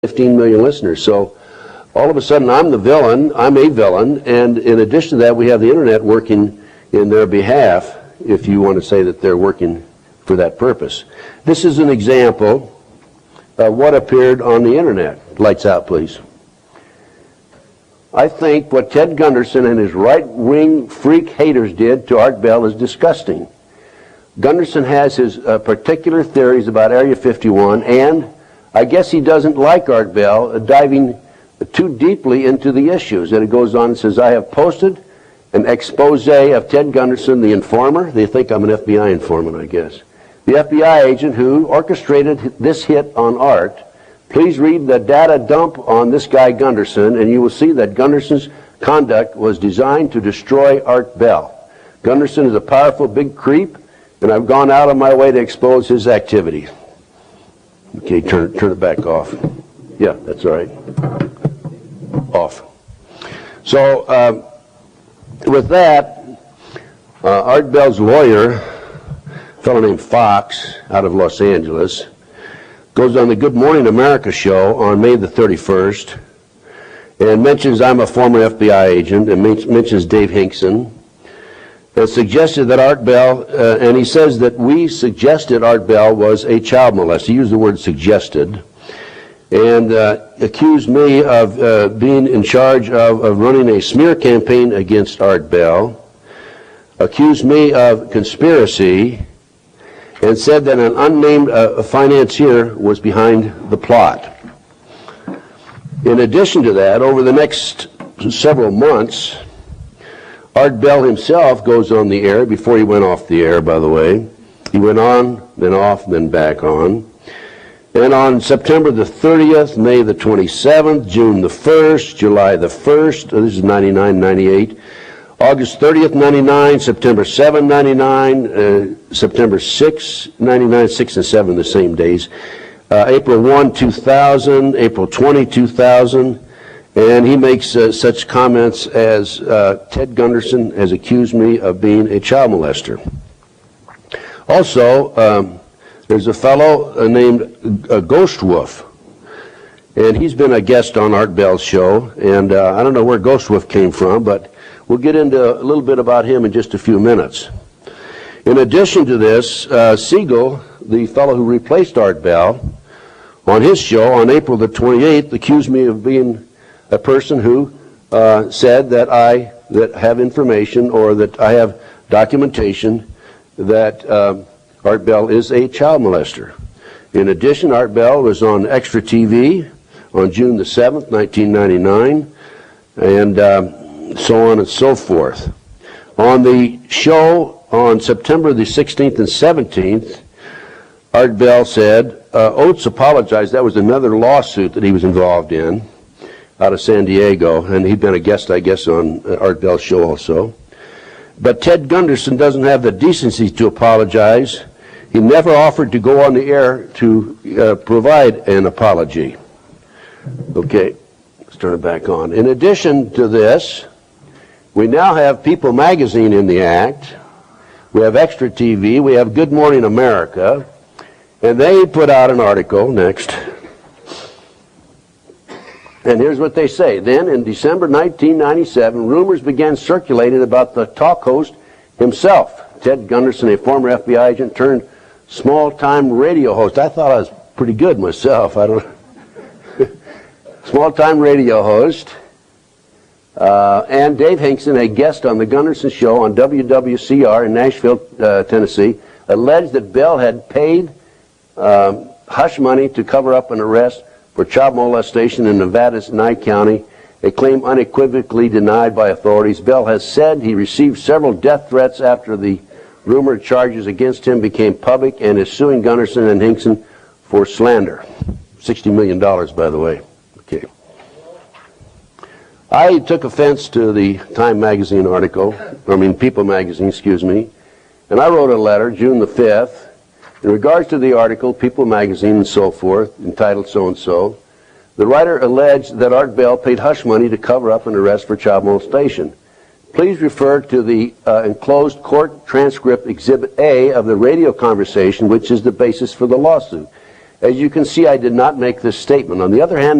15 million listeners. So all of a sudden I'm a villain, and in addition to that we have the internet working in their behalf, if you want to say that they're working for that purpose. This is an example of what appeared on the internet. Lights out, please. I think what Ted Gunderson and his right-wing freak haters did to Art Bell is disgusting. Gunderson has his particular theories about Area 51, and I guess he doesn't like Art Bell diving too deeply into the issues. And it goes on and says, I have posted an expose of Ted Gunderson, the informer. They think I'm an FBI informant, I guess. The FBI agent who orchestrated this hit on Art. Please read the data dump on this guy Gunderson, and you will see that Gunderson's conduct was designed to destroy Art Bell. Gunderson is a powerful big creep, and I've gone out of my way to expose his activities. Okay, turn it back off. Yeah, that's all right. Off. So, with that, Art Bell's lawyer, a fellow named Fox out of Los Angeles, goes on the Good Morning America show on May the 31st and mentions I'm a former FBI agent and mentions Dave Hinkson and suggested that Art Bell, and he says that we suggested Art Bell was a child molester. He used the word suggested, and accused me of being in charge of running a smear campaign against Art Bell, accused me of conspiracy, and said that an unnamed financier was behind the plot. In addition to that, over the next several months, Art Bell himself goes on the air, before he went off the air, by the way. He went on, then off, then back on. And on September the 30th, May the 27th, June the 1st, July the 1st, this is 99, 98, August 30th, 99, September 7, 99, September 6, 99, 6 and 7 the same days, April 1, 2000, April 20, 2000, and he makes such comments as Ted Gunderson has accused me of being a child molester. Also, there's a fellow named Ghost Wolf, and he's been a guest on Art Bell's show, and I don't know where Ghost Wolf came from, but we'll get into a little bit about him in just a few minutes. In addition to this, Siegel, the fellow who replaced Art Bell, on his show on April the 28th, accused me of being a person who said that I have information or that I have documentation that Art Bell is a child molester. In addition, Art Bell was on Extra TV on June the 7th, 1999, and so on and so forth. On the show on September the 16th and 17th, Art Bell said, Oates apologized. That was another lawsuit that he was involved in out of San Diego, and he'd been a guest, I guess, on Art Bell's show also. But Ted Gunderson doesn't have the decency to apologize. He never offered to go on the air to provide an apology. Okay, let's turn it back on. In addition to this, we now have People Magazine in the act. We have Extra TV. We have Good Morning America. And they put out an article, next. And here's what they say. Then, in December 1997, rumors began circulating about the talk host himself, Ted Gunderson, a former FBI agent turned small-time radio host. I thought I was pretty good myself. I don't small-time radio host. And Dave Hinkson, a guest on the Gunderson Show on WWCR in Nashville, Tennessee, alleged that Bell had paid hush money to cover up an arrest for child molestation in Nevada's Nye County, a claim unequivocally denied by authorities. Bell has said he received several death threats after the rumored charges against him became public and is suing Gunderson and Hinkson for slander. $60 million, by the way. Okay. I took offense to the Time Magazine article, People Magazine, excuse me, and I wrote a letter, June the 5th, in regards to the article, People Magazine and so forth, entitled so-and-so. The writer alleged that Art Bell paid hush money to cover up an arrest for child molestation. Please refer to the enclosed court transcript Exhibit A of the radio conversation, which is the basis for the lawsuit. As you can see, I did not make this statement. On the other hand,